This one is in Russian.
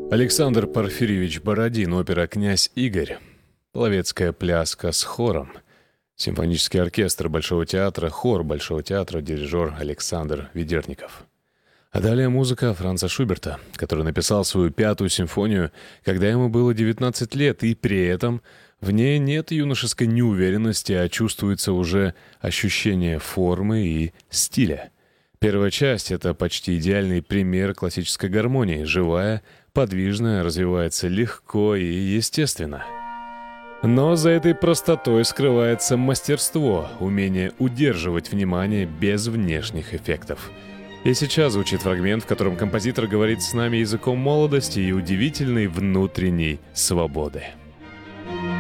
Александр Порфирьевич Бородин, опера «Князь Игорь», половецкая пляска с хором, симфонический оркестр Большого театра, хор Большого театра, дирижер Александр Ведерников. А далее музыка Франца Шуберта, который написал свою пятую симфонию, когда ему было 19 лет, и при этом в ней нет юношеской неуверенности, а чувствуется уже ощущение формы и стиля. Первая часть — это почти идеальный пример классической гармонии, живая, подвижная, развивается легко и естественно. Но за этой простотой скрывается мастерство, умение удерживать внимание без внешних эффектов. И сейчас звучит фрагмент, в котором композитор говорит с нами языком молодости и удивительной внутренней свободы.